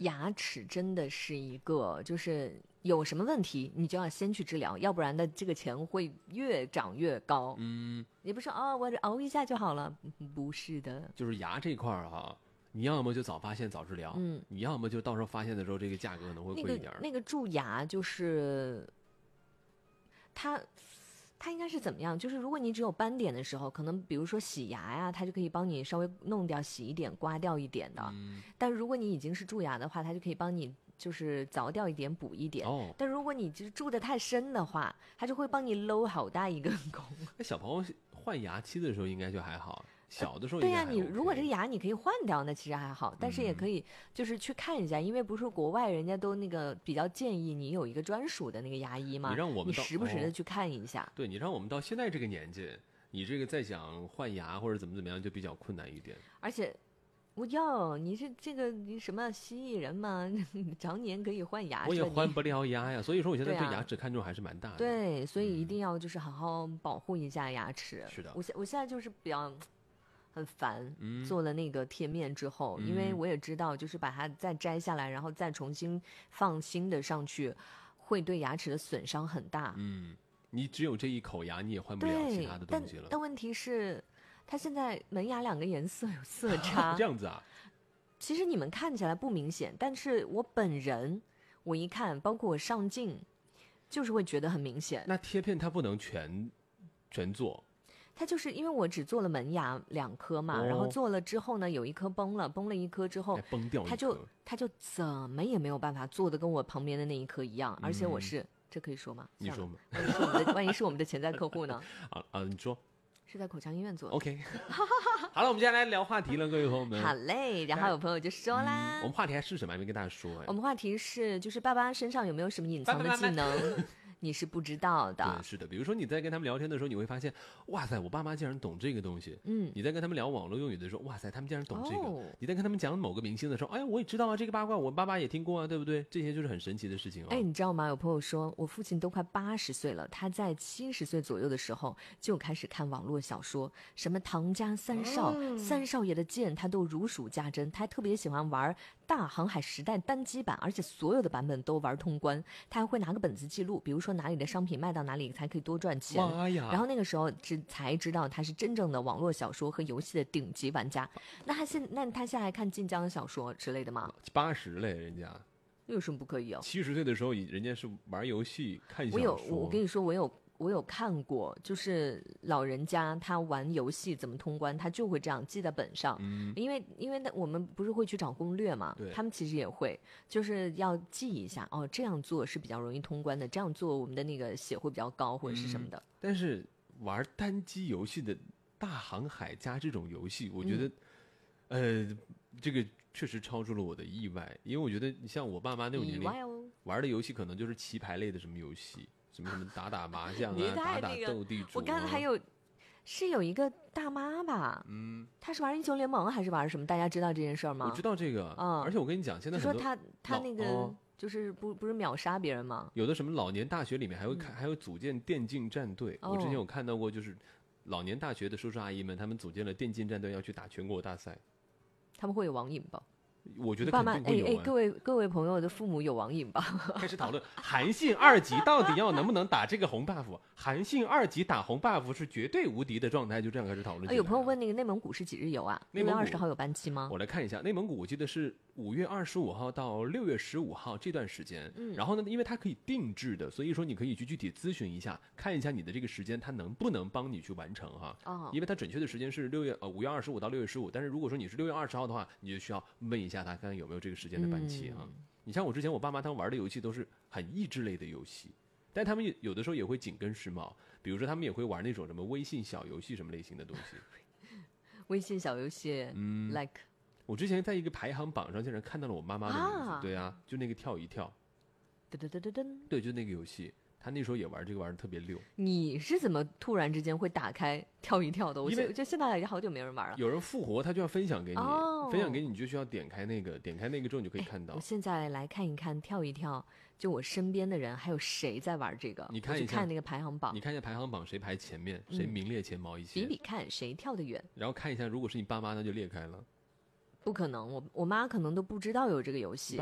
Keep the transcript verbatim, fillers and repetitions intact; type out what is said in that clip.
牙齿真的是一个，就是有什么问题你就要先去治疗，要不然的这个钱会越长越高。 嗯， 也不是哦，我熬一下就好了，不是的。 就是牙这块儿哈，你要么就早发现早治疗， 嗯， 你要么就到时候发现的时候，这个价格可能会贵一点。 那个那个蛀牙就是它。它应该是怎么样？就是如果你只有斑点的时候，可能比如说洗牙呀，它就可以帮你稍微弄掉、洗一点、刮掉一点的。 嗯， 但如果你已经是蛀牙的话，它就可以帮你就是凿掉一点、补一点。 哦， 但如果你就是蛀得太深的话，它就会帮你搂好大一根孔。 那小朋友换牙期的时候应该就还好，小的时候对呀、 应该还 OK。 你如果这个牙你可以换掉，那其实还好，但是也可以就是去看一下，因为不是国外人家都那个比较建议你有一个专属的那个牙医嘛， 你让我们到你时不时的哦去看一下。 对你让我们到现在这个年纪，你这个再想换牙或者怎么怎么样就比较困难一点。 而且，我要你是这个你什么蜥蜴人吗？常年可以换牙， 我也这你换不了牙呀，所以说我现在对啊对牙齿看重还是蛮大的。 对，所以一定要就是好好保护一下牙齿。 是的我现我现在就是比较很烦， 嗯做了那个贴面之后， 嗯因为我也知道，就是把它再摘下来，然后再重新放新的上去，会对牙齿的损伤很大。 嗯，你只有这一口牙，你也换不了其对他的， 但东西了。 但问题是，它现在门牙两个颜色有色差这，样子啊？ 其实你们看起来不明显，但是我本人我一看，包括我上镜，就是会觉得很明显。 那贴片它不能全全做。 它就是因为我只做了门牙两颗嘛， 哦然后做了之后呢，有一颗崩了，崩了一颗之后哎，崩掉一它就颗它就怎么也没有办法做的跟我旁边的那一颗一样，而且我是、这可以说吗？ 你说算了吗？ 万一是我们的万一是我们的潜在客户呢？ 啊啊，你说是在口腔医院做的。 OK。好了，我们接下来聊话题了，各位朋友们。 好嘞，然后有朋友就说啦， 我们话题还是什么？还没跟大家说哎我。们话题是就是爸爸身上有没有什么隐藏的技能，你是不知道的对，。是的。比如说你在跟他们聊天的时候，你会发现，哇塞，我爸妈竟然懂这个东西。 嗯， 你在跟他们聊网络用语的时候，哇塞，他们竟然懂这个。 哦你在跟他们讲某个明星的时候，哎呀，我也知道啊，这个八卦我爸爸也听过啊，对不对？这些就是很神奇的事情哦。 哎，你知道吗？有朋友说，我父亲都快八十岁了，他在七十岁左右的时候就开始看网络小说，什么唐家三少、 哦三少爷的剑，他都如数家珍。他还特别喜欢玩大航海时代单机版，而且所有的版本都玩通关。他还会拿个本子记录，比如说哪里的商品卖到哪里才可以多赚钱。 妈呀！ 然后那个时候知才知道他是真正的网络小说和游戏的顶级玩家。那他现那他现在还看晋江的小说之类的吗？ 八十嘞，人家有什么不可以哦？ 七十岁的时候，人家是玩游戏看小我有， 说。 我跟你说，我有我有看过，就是老人家他玩游戏怎么通关，他就会这样记在本上。 嗯， 因为因为那我们不是会去找攻略嘛对， 他们其实也会，就是要记一下哦，这样做是比较容易通关的，这样做我们的那个血会比较高或者是什么的。 但是玩单机游戏的大航海家这种游戏，我觉得， 嗯呃，这个确实超出了我的意外，因为我觉得你像我爸妈那种年龄意外哦， 玩的游戏，可能就是棋牌类的什么游戏，什么什么打打麻将你啊，打打太那个斗地主、啊。 我刚才还有是有一个大妈吧， 嗯， 她是玩英雄联盟还是玩什么？大家知道这件事儿吗？ 我知道这个， 嗯而且我跟你讲，现在很多就说她她老那个、 哦就是不不是秒杀别人吗？ 有的什么老年大学里面还会看，还有组建电竞战队。 哦我之前有看到过，就是老年大学的叔叔阿姨们，他们组建了电竞战队，要去打全国大赛。 他们会有网瘾吧？ 我觉得爸妈，哎哎， 肯定会有、啊。 各位各位朋友的父母有网瘾吧？ 开始讨论韩信二级到底要能不能打这个红 buff？韩信二级打红 buff 是绝对无敌的状态，就这样开始讨论起来哎， 了。 有朋友问那个内蒙古是几日游啊？六内蒙古月二十号有班期吗？ 我来看一下，内蒙古我记得是五月二十五号到六月十五号这段时间。 嗯然后呢，因为它可以定制的，所以说你可以去具体咨询一下，看一下你的这个时间它能不能帮你去完成哈。 哦， 因为它准确的时间是六月呃五月二十五到六月十五，但是如果说你是六月二十号的话，你就需要问一下他，看看有没有这个时间的班期哈。 嗯你像我之前我爸妈他们玩的游戏都是很益智类的游戏，但他们也有的时候也会紧跟时髦，比如说他们也会玩那种什么微信小游戏什么类型的东西。 微信小游戏、 嗯 l i k e 我之前在一个排行榜上竟然看到了我妈妈的名字， 啊对啊，就那个跳一跳， 噔噔噔噔噔。 对，就那个游戏，他那时候也玩这个玩的特别溜。 你是怎么突然之间会打开跳一跳的？我因为现就现在已经好久没人玩了。 有人复活，他就要分享给你， 哦分享给你，你就需要点开那个，点开那个之后你就可以看到我。现在来看一看跳一跳，就我身边的人还有谁在玩这个？ 你看一下我去看那个排行榜你，看一下排行榜谁排前面，谁嗯名列前茅一些， 比比看谁跳得远。 然后看一下，如果是你爸妈，那就裂开了。 不可能，我我妈可能都不知道有这个游戏。